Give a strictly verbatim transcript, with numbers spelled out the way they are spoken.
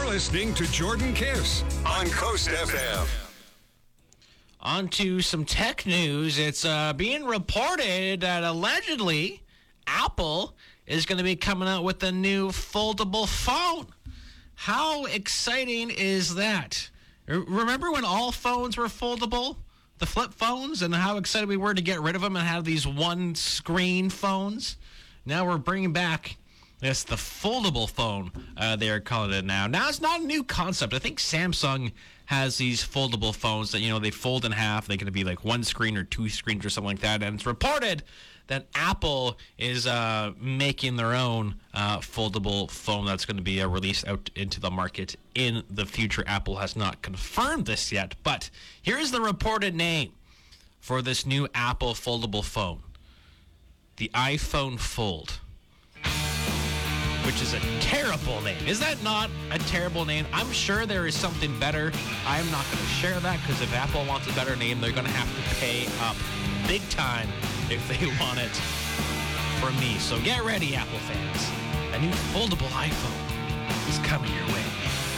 listening to Jordan Kiss on Coast F M. On to some tech news. It's uh, being reported that allegedly Apple is going to be coming out with a new foldable phone. How exciting is that? R- Remember when all phones were foldable? The flip phones, and how excited we were to get rid of them and have these one-screen phones? Now we're bringing back this, the foldable phone, uh, they're calling it now. Now, it's not a new concept. I think Samsung has these foldable phones that, you know, they fold in half. They can be like one screen or two screens or something like that. And it's reported that Apple is uh, making their own uh, foldable phone that's going to be uh, released out into the market in the future. Apple has not confirmed this yet, but here's the reported name for this new Apple foldable phone. The iPhone Fold, which is a terrible name. Is that not a terrible name? I'm sure there is something better. I'm not going to share that, because if Apple wants a better name, they're going to have to pay up big time if they want it from me. So get ready, Apple fans. A new foldable iPhone is coming your way.